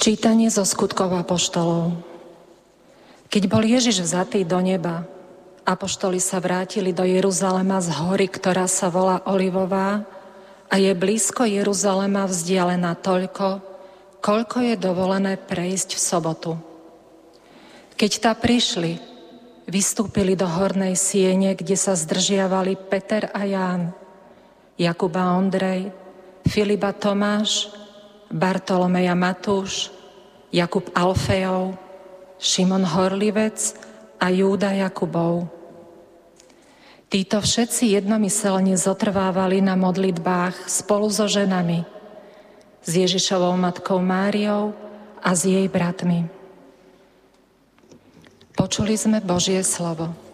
Čítanie zo Skutkov apoštolov. Keď bol Ježiš vzatý do neba, apoštoli sa vrátili do Jeruzalema z hory, ktorá sa volá Olivová a je blízko Jeruzalema vzdialená toľko, koľko je dovolené prejsť v sobotu. Keď tá prišli, vystúpili do hornej siene, kde sa zdržiavali Peter a Ján, Jakub a Ondrej, Filip a Tomáš, Bartolomej a Matúš, Jakub Alfejov, Šimon Horlivec a Júda Jakubov. Títo všetci jednomyselne zotrvávali na modlitbách spolu so ženami, s Ježišovou matkou Máriou a s jej bratmi. Počuli sme Božie slovo.